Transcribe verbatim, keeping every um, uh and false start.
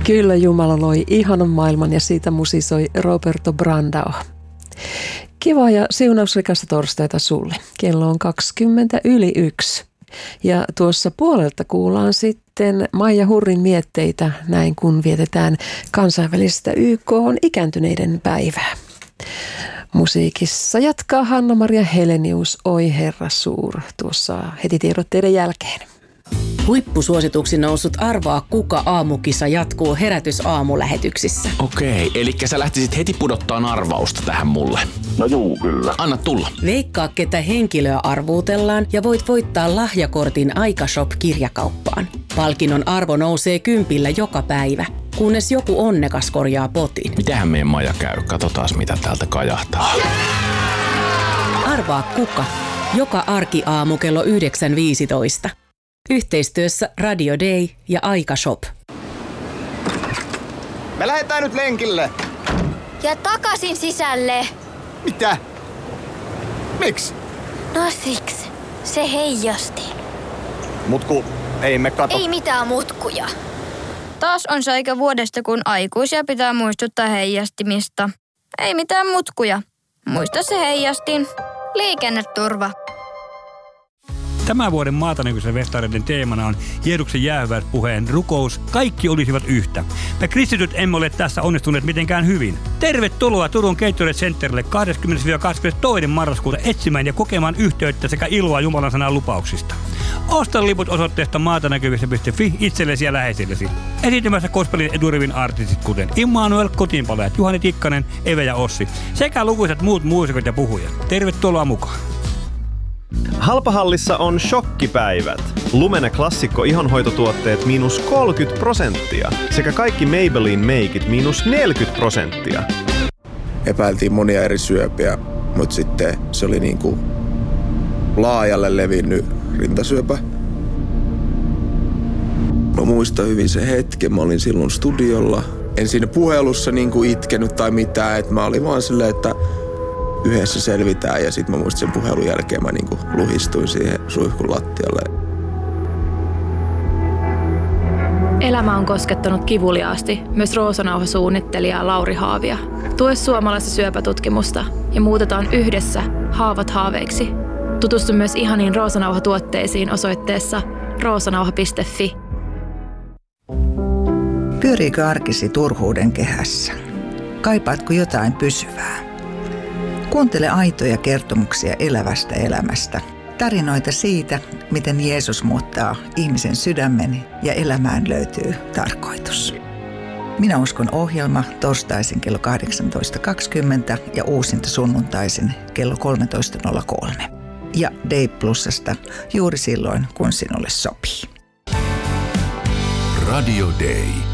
Kyllä Jumala loi ihanan maailman ja siitä musisoi Roberto Brandao. Kiva ja siunausrikasta torstaita sulle. Kello on kaksikymmentä yli yksi. Ja tuossa puolelta kuullaan sitten Maija Hurrin mietteitä näin kun vietetään kansainvälistä Y K:n ikääntyneiden päivää. Musiikissa jatkaa Hanna-Maria Helenius, Oi Herra Suur, tuossa heti tiedotteiden jälkeen. Huippusuosituksi noussut Arvaa kuka -aamukisa jatkuu Herätys-aamulähetyksissä. Okei, eli sä lähtisit heti pudottaan arvausta tähän mulle. No juu, kyllä. Anna tulla. Veikkaa, ketä henkilöä arvuutellaan ja voit voittaa lahjakortin Aikashop-kirjakauppaan. Palkinnon arvo nousee kympillä joka päivä, kunnes joku onnekas korjaa potin. Mitähän meidän Maja käy? Katsotaas mitä täältä kajahtaa. Arvaa kuka? Joka arkiaamu kello yhdeksän viisitoista. Yhteistyössä Radio Day ja Aikashop. Me lähdetään nyt lenkille. Ja takaisin sisälle. Mitä? Miksi? No siksi. Se heijasti. Mutku, ei me kato. Ei mitään mutkuja. Taas on se aika vuodesta, kun aikuisia pitää muistuttaa heijastimista. Ei mitään mutkuja. Muista se heijastin. Liikenneturva. Tämän vuoden Maatanäkyisen festareiden teemana on Jeesuksen jäähyväispuheen rukous. Kaikki olisivat yhtä. Me kristityt emme ole tässä onnistuneet mitenkään hyvin. Tervetuloa Turun Gatorade Centerille kahdeskymmenes kahdeskymmenestoinen marraskuuta etsimään ja kokemaan yhteyttä sekä iloa Jumalan sanan lupauksista. Osta liput osoitteesta maatanäkyvissä piste fi itsellesi ja läheisillesi. Esiintymässä gospelin eturivin artistit kuten Immanuel, Kotiinpalajat, Juhani Tikkanen, Eve ja Ossi sekä lukuisat muut muusikot ja puhujat. Tervetuloa mukaan. Halpahallissa on shokkipäivät. Lumene klassikko ihonhoitotuotteet miinus kolmekymmentä prosenttia sekä kaikki Maybelline meikit miinus neljäkymmentä prosenttia. Epäiltiin monia eri syöpiä, mutta sitten se oli niinku laajalle levinnyt rintasyöpä. Mä muistan hyvin se hetken, mä olin silloin studiolla. En siinä puhelussa niinku itkenyt tai mitään, että mä olin vaan silleen, että yhdessä selvitään ja sitten mä muistin sen puhelun jälkeen mä niinku luhistuin siihen suihkun lattialle. Elämä on koskettanut kivuliaasti myös Roosanauha-suunnittelijaa Lauri Haavia. Tue suomalaista syöpätutkimusta ja muutetaan yhdessä haavat haaveiksi. Tutustu myös ihaniin Roosanauha-tuotteisiin osoitteessa roosanauha piste fi. Pyöriikö arkisi turhuuden kehässä? Kaipaatko jotain pysyvää? Kuuntele aitoja kertomuksia elävästä elämästä. Tarinoita siitä, miten Jeesus muuttaa ihmisen sydämen ja elämään löytyy tarkoitus. Minä uskon -ohjelma torstaisin kello kahdeksantoista kaksikymmentä ja uusinta sunnuntaisin kello kolmetoista nolla kolme. Ja Day Plusasta juuri silloin, kun sinulle sopii. Radio Day.